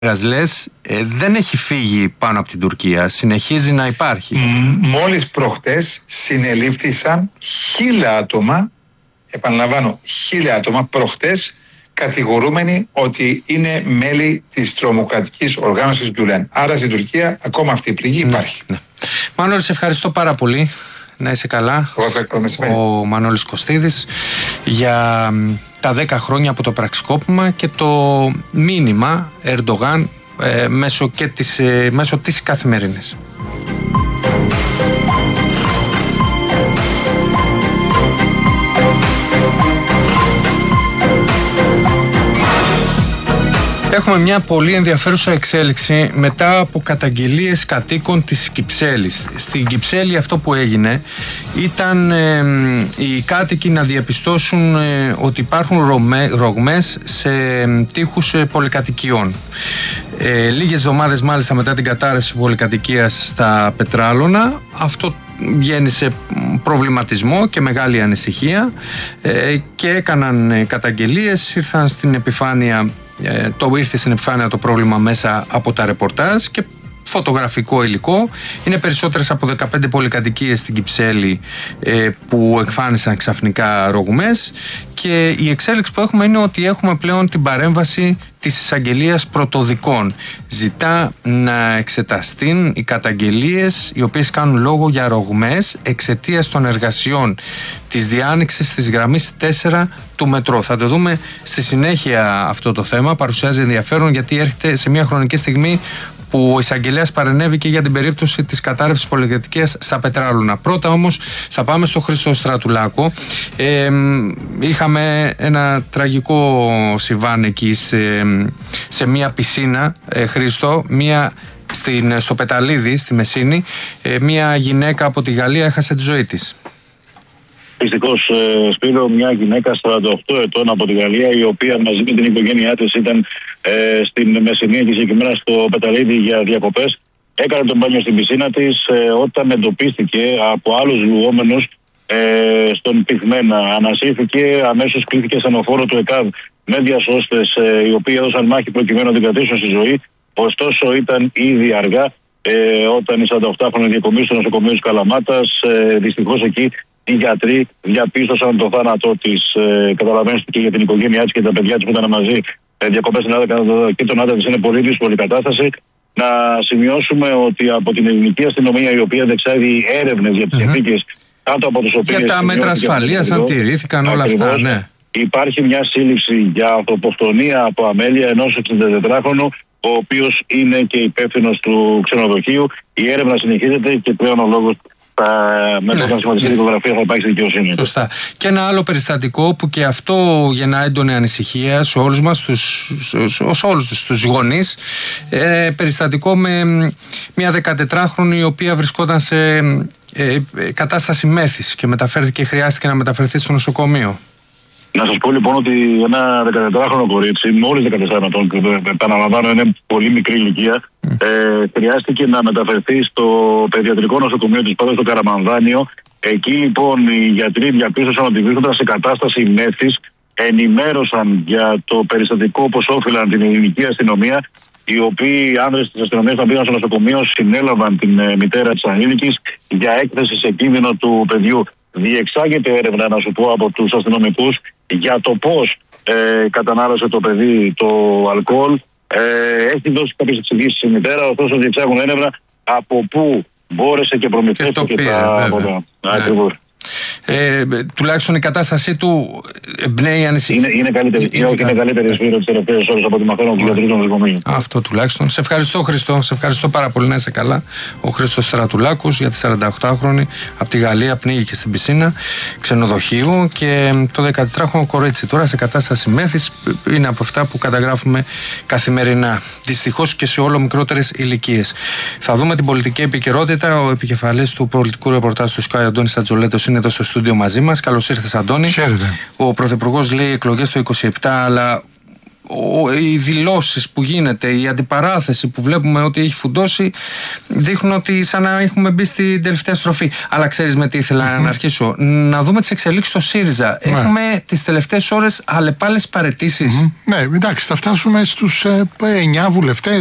λες, δεν έχει φύγει πάνω από την Τουρκία, συνεχίζει να υπάρχει. Μόλις προχτές συνελήφθησαν 1.000 άτομα, επαναλαμβάνω 1.000 άτομα προχτές, κατηγορούμενοι ότι είναι μέλη της τρομοκρατικής οργάνωσης Γκουλέν. Άρα στην Τουρκία ακόμα αυτή η πληγή υπάρχει. Ναι. Μανώλη, σε ευχαριστώ πάρα πολύ. Να είσαι καλά. Ο Μανώλης Κωστίδης για τα 10 χρόνια από το πραξικόπημα και το μήνυμα Ερντογάν μέσω της Καθημερινής. Έχουμε μια πολύ ενδιαφέρουσα εξέλιξη μετά από καταγγελίες κατοίκων της Κυψέλης. Στην Κυψέλη αυτό που έγινε ήταν οι κάτοικοι να διαπιστώσουν ότι υπάρχουν ρογμές σε τοίχους πολυκατοικιών. Λίγες εβδομάδες μάλιστα μετά την κατάρρευση πολυκατοικίας στα Πετράλωνα, αυτό γέννησε προβληματισμό και μεγάλη ανησυχία και έκαναν καταγγελίες, ήρθε στην επιφάνεια το πρόβλημα μέσα από τα ρεπορτάζ και φωτογραφικό υλικό. Είναι περισσότερες από 15 πολυκατοικίες στην Κυψέλη που εκφάνισαν ξαφνικά ρογμές, και η εξέλιξη που έχουμε είναι ότι έχουμε πλέον την παρέμβαση της εισαγγελίας πρωτοδικών. Ζητά να εξεταστούν οι καταγγελίες οι οποίες κάνουν λόγο για ρογμές εξαιτίας των εργασιών της διάνοιξης της γραμμής 4 του μετρό. Θα το δούμε στη συνέχεια αυτό το θέμα. Παρουσιάζει ενδιαφέρον γιατί έρχεται σε μια χρονική στιγμή που ο εισαγγελέας παρενέβηκε για την περίπτωση της κατάρρευσης πολυκατοικίας στα Πετράλωνα. Πρώτα όμως θα πάμε στο Χρήστο Στρατουλάκο. Είχαμε ένα τραγικό συμβάν εκεί σε μια πισίνα, Χρήστο, στο Πεταλίδι, στη Μεσίνη. Μια γυναίκα από τη Γαλλία έχασε τη ζωή της. Δυστυχώς, Σπύρο, μια γυναίκα 48 ετών από τη Γαλλία, η οποία μαζί με την οικογένειά της ήταν στην Μεσσηνία και συγκεκριμένα στο Πεταλίδι για διακοπές. Έκανε τον μπάνιο στην πισίνα της όταν εντοπίστηκε από άλλους λουόμενους στον πυθμένα. Ανασύρθηκε, αμέσως κλήθηκε στενοφόρο του ΕΚΑΒ με διασώστες οι οποίοι έδωσαν μάχη προκειμένου να την κρατήσουν στη ζωή. Ωστόσο ήταν ήδη αργά όταν η 48χρονη διακομίσει στο νοσοκομείο της Καλαμάτας. Δυστυχώς εκεί οι γιατροί διαπίστωσαν το θάνατό της. Καταλαβαίνετε και για την οικογένειά της και τα παιδιά της που ήταν μαζί διακοπές στην Ελλάδα και τον άντρα της είναι πολύ δύσκολη κατάσταση. Να σημειώσουμε ότι από την ελληνική αστυνομία, η οποία διεξάγει έρευνες για τις συνθήκες κάτω από τις οποίες. Για τα μέτρα ασφαλείας, αν τηρήθηκαν όλα αυτά, ναι. Υπάρχει μια σύλληψη για ανθρωποκτονία από αμέλεια ενός 64χρονου, ο οποίος είναι και υπεύθυνος του ξενοδοχείου. Η έρευνα συνεχίζεται και πλέον ο λόγος μετά την σημαντική δικογραφία θα υπάρχει στη δικαιοσύνη. Σωστά. Και ένα άλλο περιστατικό που και αυτό γεννά έντονη ανησυχία σε όλους μας, τους γονείς. Περιστατικό με μια 14χρονη η οποία βρισκόταν σε κατάσταση μέθης και χρειάστηκε να μεταφερθεί στο νοσοκομείο. Να σας πω λοιπόν ότι ένα 14χρονο κορίτσι, μόλις 14 ετών, επαναλαμβάνω, είναι πολύ μικρή ηλικία, χρειάστηκε να μεταφερθεί στο παιδιατρικό νοσοκομείο της Πάτρας στο Καραμανδάνιο. Εκεί λοιπόν οι γιατροί διαπίστωσαν ότι βρίσκονταν σε κατάσταση μέθης, ενημέρωσαν για το περιστατικό όπως όφυλαν την ελληνική αστυνομία. Οι οποίοι άνδρες της αστυνομίας που πήγαν στο νοσοκομείο συνέλαβαν την μητέρα της ανήλικης για έκθεση σε κίνδυνο του παιδιού. Διεξάγεται έρευνα, να σου πω, από τους αστυνομικούς για το πώς κατανάλωσε το παιδί το αλκοόλ. Έχει δώσει κάποιες εξηγήσεις στη μητέρα, ωστόσο διεξάγουν έρευνα από πού μπόρεσε και προμηθεύτηκε τα ποτά. Ακριβώς. Τουλάχιστον η κατάστασή του εμπνέει ανησυχία. Είναι καλύτερη. Είναι καλύτερη σφαίρα τις τελευταίες ώρες από τη μαθαίνω του γιατρού των νοσοκομείων. Αυτό τουλάχιστον. Σε ευχαριστώ, Χριστό. Σε ευχαριστώ πάρα πολύ. Να είσαι καλά. Ο Χρήστος Στρατουλάκος, για τη 48χρονη από τη Γαλλία, πνίγηκε στην πισίνα ξενοδοχείου, και το 14χρονο κορίτσι τώρα σε κατάσταση μέθης είναι από αυτά που καταγράφουμε καθημερινά. Δυστυχώς και σε όλο μικρότερες ηλικίες. Θα δούμε την πολιτική επικαιρότητα. Ο επικεφαλής του πολιτικού ρεπορτάζ του Sky, Αντώνης Ατζολέτος, είναι εδώ στο στούντιο μαζί μας. Καλώς ήρθες, Αντώνη. Χαίρετε. Ο Πρωθυπουργός λέει εκλογές το 27, αλλά οι δηλώσεις που γίνεται, η αντιπαράθεση που βλέπουμε ότι έχει φουντώσει, δείχνουν ότι σαν να έχουμε μπει στην τελευταία στροφή. Αλλά ξέρεις με τι ήθελα να αρχίσω? Να δούμε τις εξελίξεις στο ΣΥΡΙΖΑ. Έχουμε τις τελευταίες ώρες αλλεπάλλες παραιτήσεις. Ναι, εντάξει, θα φτάσουμε στους 9 βουλευτές.